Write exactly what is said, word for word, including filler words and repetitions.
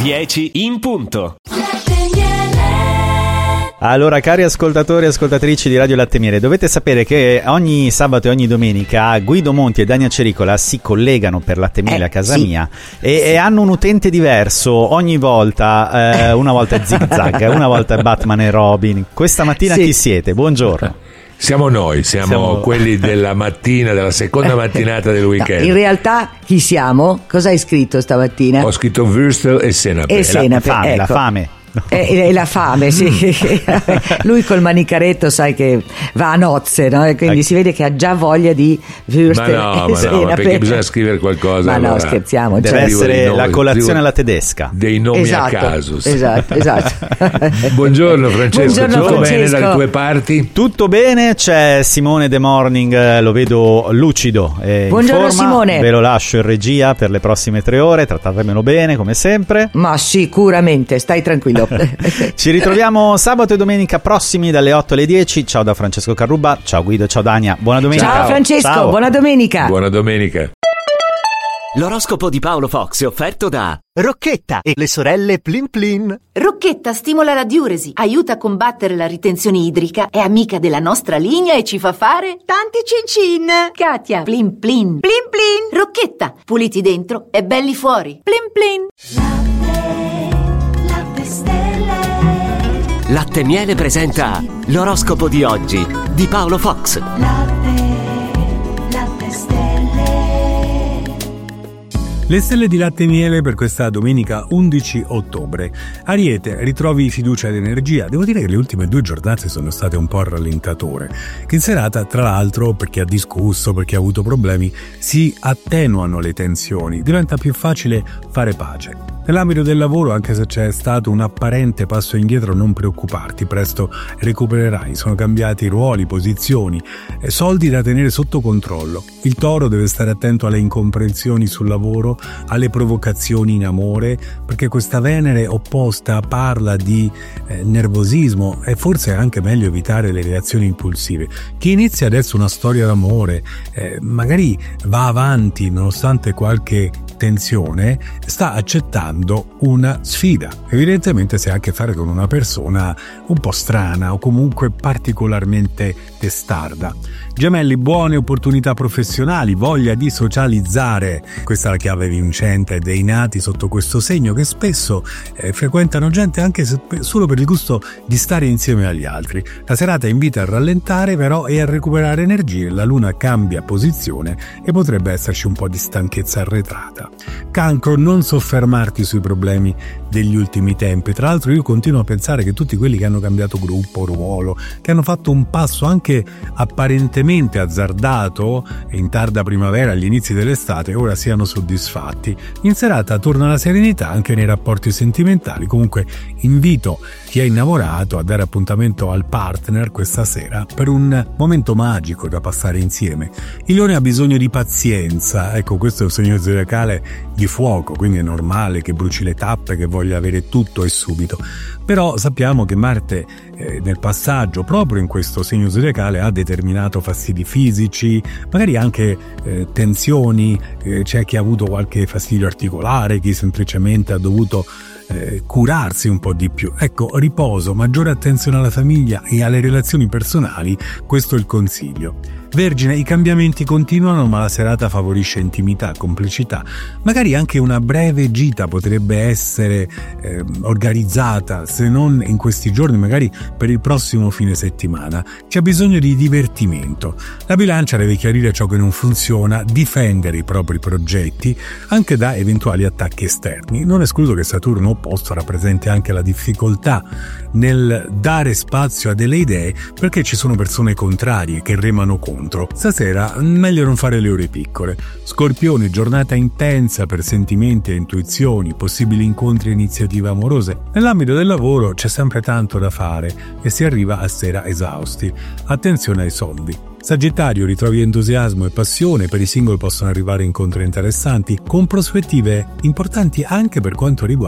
dieci in punto. Allora, cari ascoltatori e ascoltatrici di Radio Latte e Miele, dovete sapere che ogni sabato e ogni domenica Guido Monti e Dania Cericola si collegano per Latte e Miele eh, a casa sì. mia e, e hanno un utente diverso ogni volta. Eh, una volta è Zig Zag, una volta è Batman e Robin. Questa mattina sì. chi siete? Buongiorno. Siamo noi, siamo, siamo quelli della mattina, della seconda mattinata del weekend. No, in realtà chi siamo? Cosa hai scritto stamattina? Ho scritto Würstel e senape. E senape, la fame, ecco. la fame. No. E, e la fame, sì. Lui col manicaretto sai che va a nozze, no? E quindi ecco. Si vede che ha già voglia di Würstel. Ma no, ma no, ma perché bisogna scrivere qualcosa. Ma allora. No, scherziamo. Deve cioè. essere nomi, la colazione alla tedesca. Dei nomi esatto, a caso. Esatto, esatto. Buongiorno Francesco, Buongiorno, tutto Francesco. bene dalle tue parti? Tutto bene, c'è Simone The Morning, lo vedo lucido e buongiorno in forma. Simone. Ve lo lascio in regia per le prossime tre ore, trattatevelo bene come sempre. Ma sicuramente, stai tranquillo. Ci ritroviamo sabato e domenica prossimi dalle otto alle dieci. Ciao da Francesco Carrubba, ciao Guido, ciao Dania, buona domenica. Ciao Francesco, ciao. Buona domenica. Buona domenica. L'oroscopo di Paolo Fox è offerto da Rocchetta e le sorelle Plin Plin. Rocchetta stimola la diuresi, aiuta a combattere la ritenzione idrica, è amica della nostra linea e ci fa fare tanti cin cin. Katia, plin plin. Plin plin. Rocchetta, puliti dentro e belli fuori. Plin plin. Latte, latte stelle. Latte e Miele presenta l'oroscopo di oggi di Paolo Fox. Latte, latte stelle. Le stelle di Latte e Miele per questa domenica undici ottobre. Ariete, ritrovi fiducia ed energia. Devo dire che le ultime due giornate sono state un po' a rallentatore. Che in serata, tra l'altro, per chi ha discusso, per chi ha avuto problemi, si attenuano le tensioni. Diventa più facile fare pace. Nell'ambito del lavoro, anche se c'è stato un apparente passo indietro, non preoccuparti, presto recupererai. Sono cambiati ruoli, posizioni, e soldi da tenere sotto controllo. Il Toro deve stare attento alle incomprensioni sul lavoro, alle provocazioni in amore, perché questa Venere opposta parla di eh, nervosismo e forse è anche meglio evitare le reazioni impulsive. Chi inizia adesso una storia d'amore, eh, magari va avanti nonostante qualche tensione, sta accettando una sfida. Evidentemente si ha a che fare con una persona un po' strana o comunque particolarmente testarda. Gemelli, buone opportunità professionali, voglia di socializzare. Questa è la chiave vincente dei nati sotto questo segno, che spesso eh, frequentano gente anche se, solo per il gusto di stare insieme agli altri. La serata invita a rallentare però e a recuperare energie. La luna cambia posizione e potrebbe esserci un po' di stanchezza arretrata. Cancro, non soffermarti sui problemi degli ultimi tempi. Tra l'altro io continuo a pensare che tutti quelli che hanno cambiato gruppo, ruolo, che hanno fatto un passo anche apparentemente azzardato in tarda primavera, agli inizi dell'estate, ora siano soddisfatti. In serata torna la serenità anche nei rapporti sentimentali. Comunque invito chi è innamorato a dare appuntamento al partner questa sera per un momento magico da passare insieme. Il Leone ha bisogno di pazienza, ecco, questo è un segno zodiacale di fuoco, quindi è normale che bruci le tappe, che voglia avere tutto e subito. Però sappiamo che Marte eh, nel passaggio proprio in questo segno zodiacale ha determinato fastidi fisici, magari anche eh, tensioni, eh, c'è chi ha avuto qualche fastidio articolare, chi semplicemente ha dovuto eh, curarsi un po' di più. Ecco, riposo, maggiore attenzione alla famiglia e alle relazioni personali, questo è il consiglio. Vergine, i cambiamenti continuano, ma la serata favorisce intimità, complicità. Magari anche una breve gita potrebbe essere eh, organizzata, se non in questi giorni, magari per il prossimo fine settimana. C'è bisogno di divertimento. La Bilancia deve chiarire ciò che non funziona, difendere i propri progetti anche da eventuali attacchi esterni. Non escludo che Saturno opposto rappresenti anche la difficoltà nel dare spazio a delle idee, perché ci sono persone contrarie che remano contro. Stasera meglio non fare le ore piccole. Scorpione, giornata intensa per sentimenti e intuizioni, possibili incontri e iniziative amorose. Nell'ambito del lavoro c'è sempre tanto da fare e si arriva a sera esausti. Attenzione ai soldi. Sagittario, ritrovi entusiasmo e passione, per i single possono arrivare incontri interessanti con prospettive importanti anche per quanto riguarda